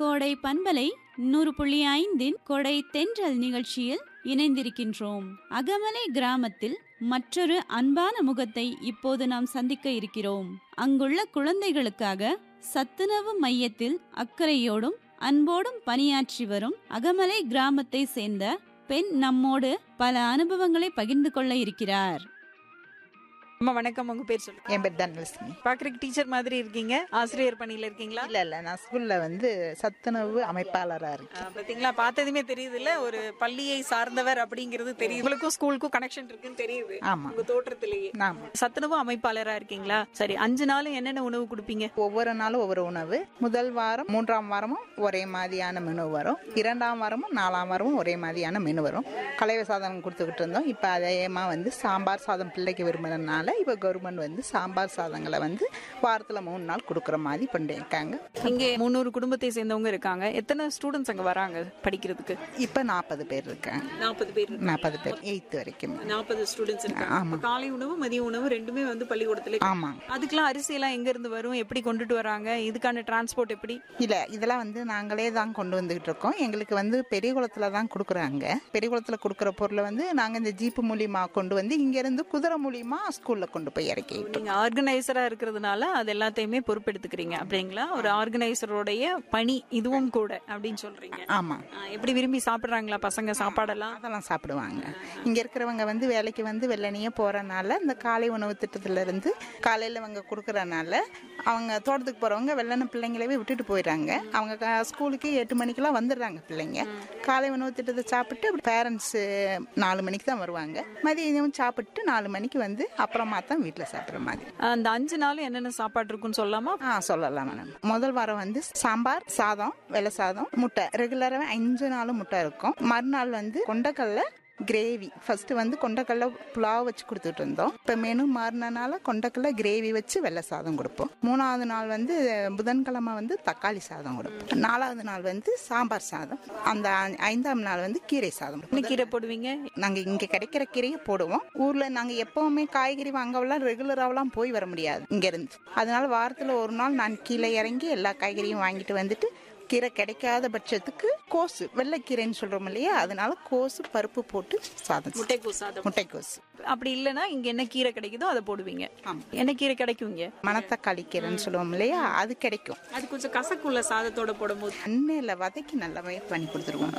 கோடை பண்பலை 100.5 கொடை தென்றல் நிகழ்ச்சியில் இணைந்திருக்கின்றோம். அகமலை கிராமத்தில் மற்றொரு அன்பான முகத்தை இப்போது நாம் சந்திக்க இருக்கிறோம். அங்குள்ள குழந்தைகளுக்காக சத்துணவு மையத்தில் அக்கறையோடும் அன்போடும் பணியாற்றி வரும் அகமலை கிராமத்தை சேர்ந்த பெண் நம்மோடு பல அனுபவங்களை பகிர்ந்து கொள்ள இருக்கிறார். அம்மா வணக்கம், உங்க பேர் சொல்லுங்க. என் பேர் தனலட்சுமி. பாக்குறதுக்கு டீச்சர் மாதிரி இருக்கீங்க. ஆசிரியர் பணியில இருக்கீங்களா? இல்ல நான் ஸ்கூல்ல சத்துணவு அமைப்பாளரா இருக்கேன். பாத்தீங்களா, பார்த்ததுமே தெரியுது இல்ல, ஒரு பள்ளியை சார்ந்தவர் அப்படிங்கிறது தெரியுது. உங்களுக்கும் ஸ்கூலுக்கும் கனெக்ஷன் இருக்குன்னு தெரியுது. ஆமா, உங்க தோற்றத்திலேயே. சத்துணவு அமைப்பாளரா இருக்கீங்களா? சரி, 5 நாளும் என்னென்ன உணவு கொடுப்பீங்க? ஒவ்வொரு நாளும் ஒவ்வொரு உணவு. முதல் வாரம் 3ஆம் வாரமும் ஒரே மாதிரியான மெனு வரும். 2ஆம் வாரமும் 4ஆம் வாரமும் ஒரே மாதிரியான மெனு வரும். கலவை சாதம் கொடுத்துக்கிட்டு இருந்தோம். இப்ப அதேமா சாம்பார் சாதம் பிள்ளைக்கு விரும்பினதுனால இப்ப கவர்மெண்ட் சாம்பார் சாதங்களை வாரத்துல 3 நாள் கொடுக்கற மாதிரி பண்ணிருக்காங்க. இங்க 300 குடும்பத்தை சேர்ந்தவங்க இருக்காங்க. எத்தனை ஸ்டூடெண்ட்ஸ் அங்க வராங்க படிக்கிறதுக்கு? இப்ப 40 பேர் இருக்காங்க. 40 பேர் 8th வரைக்கும் 40 ஸ்டூடெண்ட்ஸ் இருக்காங்க. ஆமா. காலை உணவு மதிய உணவு ரெண்டுமே பள்ளிக்கூடத்துல. ஆமா. அதுக்கெல்லாம் அரிசி எல்லாம் எங்க இருந்து வரும், எப்படி கொண்டுட்டு வராங்க, இதுக்கான டிரான்ஸ்போர்ட் எப்படி? இல்ல, இதெல்லாம் நாங்களே தான் கொண்டு வந்துகிட்டு இருக்கோம். எங்களுக்கு பெரியகுளத்துல தான் கொடுக்குறாங்க. பெரியகுளத்துல கொடுக்குற பொருளை நாங்க இந்த ஜீப்பு மூலியமா கொண்டு இங்க இருந்து குதிரை மூலியமா ஸ்கூல்ல கொண்டு போய் இறக்கி. நீங்க ஆர்கனைசரா இருக்கிறதுனால அது எல்லாத்தையுமே பொறுப்பெடுத்துக்கிறீங்க அப்படிங்களா? ஒரு ஆர்கனைசருடைய பணி இதுவும் கூட அப்படின்னு சொல்றீங்க. ஆமா. எப்படி விரும்பி சாப்பிடுறாங்களா பசங்க சாப்பாடெல்லாம்? அதெல்லாம் சாப்பிடுவாங்க. இங்க இருக்கிறவங்க வேலைக்கு வெள்ளனையே போறனால இந்த காலை உணவு திட்டத்துல இருந்து காலையில அவங்க கொடுக்கறனால அவங்க தோட்டத்துக்கு போறவங்க வெள்ளன பிள்ளைங்களவே விட்டுட்டு போயிடுறாங்க. அவங்க ஸ்கூலுக்கு 8 மணிக்கெல்லாம் வந்துடுறாங்க பிள்ளைங்க. காலை உணவு திட்டத்தை சாப்பிட்டு பேரண்ட்ஸ் 4 மணிக்கு தான் வருவாங்க. மதியம் சாப்பிட்டு 4 மணிக்கு அப்புறமா தான் வீட்டுல சாப்பிடுற மாதிரி. அந்த 5 நாளும் என்னென்ன சாப்பாடு இருக்குன்னு சொல்லலாமா? சொல்லலாம் மேடம். முதல் வாரம் சாம்பார் சாதம், வெள்ளை சாதம், முட்டை. ரெகுலரா 5 நாளும் முட்டை இருக்கும். மறுநாள் கொண்டக்கடலை கிரேவி. ஃபர்ஸ்ட் கொண்டக்கடலை புலாவ் வச்சு கொடுத்துட்டு இருந்தோம். இப்ப மெனு மாறினால கொண்டக்கடலை கிரேவி வச்சு வெள்ளை சாதம் கொடுப்போம். 3ஆவது நாள் புதன்கிழமை தக்காளி சாதம் கொடுப்போம். 4ஆவது நாள் சாம்பார் சாதம். அந்த 5ஆம் நாள் கீரை சாதம். என்ன கீரை போடுவீங்க? நாங்க இங்க கிடைக்கிற கீரையை போடுவோம். ஊர்ல நாங்க எப்பவுமே காய்கறி வாங்கலாம் ரெகுலராவெல்லாம் போய் வர முடியாது இங்க இருந்து. அதனால வாரத்துல ஒரு நாள் நான் கீழே இறங்கி எல்லா காய்கறியும் வாங்கிட்டு கீரை கிடைக்காத பட்சத்துக்கு கோசு, வெள்ளைக்கீரைன்னு சொல்றோம் இல்லையா, அதனால கோசு பருப்பு போட்டு சாதம். முட்டைக்கோசு. அப்படி இல்லைன்னா இங்க என்ன கீரை கிடைக்குதோ அதை போடுவீங்க. என்ன கீரை கிடைக்கும் இங்க? மணத்தக்காளி கீரைன்னு சொல்லுவோம் இல்லையா, அது கிடைக்கும். அது கொஞ்சம் கசக்குள்ள சாதத்தோட போடும்போது எண்ணெயில வதக்கி நல்லா பண்ணி கொடுத்துருவோம்.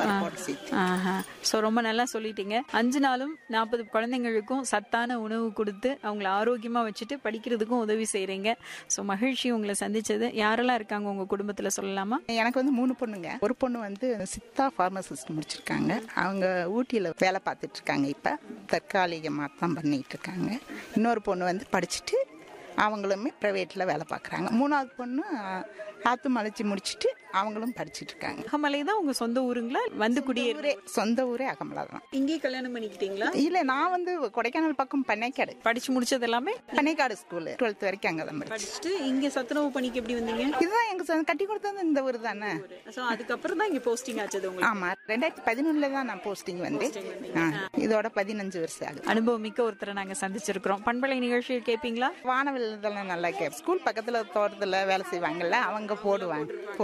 சோ ரொம்ப நல்லா சொல்லிட்டீங்க. 5 நாளும் 40 குழந்தைங்களுக்கும் சத்தான உணவு கொடுத்து அவங்களை ஆரோக்கியமா வச்சுட்டு படிக்கிறதுக்கும் உதவி செய்யறீங்க. சோ மகிழ்ச்சி உங்களை சந்திச்சது. யாரெல்லாம் இருக்காங்க உங்க குடும்பத்துல சொல்லலாமா? எனக்கு 3 பொண்ணுங்க. ஒரு பொண்ணு சித்தா பார்மசிஸ்ட் முடிச்சிருக்காங்க. அவங்க ஊட்டியில வேலை பார்த்துட்டு இருக்காங்க. இப்ப தற்காலிகமா தான் பண்ணிட்டு இருக்காங்க. இன்னொரு பொண்ணு படிச்சுட்டு அவங்களுமே பிரைவேட்ல வேலை பார்க்கறாங்க. 3ஆவது பொண்ணு ஆத்துமலைச்சி முடிச்சுட்டு அவங்களும் படிச்சுட்டு இருக்காங்க. அகமலை தான் உங்க சொந்த ஊருங்களா? சொந்த ஊரே அகமலை தான். இங்கே கல்யாணம் பண்ணிக்கிட்டீங்களா? இல்ல, நான் கொடைக்கானல் பக்கம் பண்ணைக்காடு படிச்சு முடிச்சது எல்லாமே. பண்ணைக்காடு ஸ்கூல் 12th வரைக்கும் அங்கதான் படிச்சுட்டு இங்க சத்துணவு பணிக்கு எப்படி வந்தீங்க? இதுதான் எங்க கட்டி கொடுத்தது இந்த ஊர் தானே. அதுக்கப்புறம் தான் இங்க போஸ்டிங் ஆச்சது உங்களுக்கு? ஆமா, 2011 தான் நான் போஸ்டிங் இதோட 15 வருஷம் ஆகுது. அனுபவம் மிக்க ஒருத்தரை நாங்க சந்திச்சிருக்கிறோம். பண்பலை நிகழ்ச்சியில் கேட்பீங்களா? வானவில் நல்லா கேட்பேன். ஸ்கூல் பக்கத்துல தோட்டத்துல வேலை செய்வாங்கல்ல, அவங்க போடுவாங்க.